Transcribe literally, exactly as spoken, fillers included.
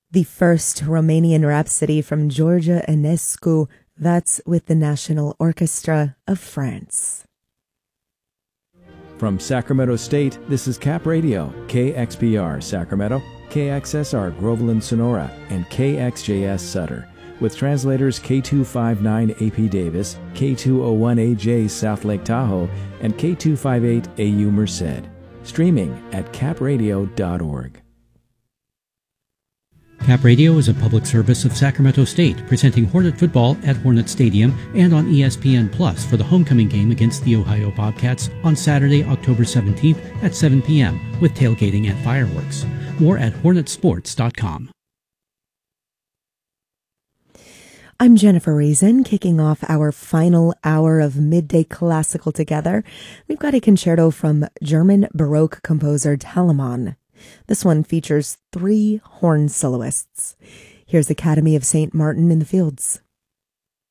The first Romanian Rhapsody from George Enescu, that's with the National Orchestra of France. From Sacramento State, this is Cap Radio, K X P R Sacramento, K X S R Groveland Sonora, and K X J S Sutter, with translators K two fifty-nine A P Davis, K two oh one A J South Lake Tahoe, and K two fifty-eight A U Merced. Streaming at cap radio dot org. Cap Radio is a public service of Sacramento State, presenting Hornet football at Hornet Stadium and on E S P N Plus for the homecoming game against the Ohio Bobcats on Saturday, October seventeenth at seven p.m. with tailgating and fireworks. More at hornet sports dot com. I'm Jennifer Reason, kicking off our final hour of Midday Classical together. We've got a concerto from German Baroque composer Telemann. This one features three horn soloists. Here's Academy of Saint Martin in the Fields.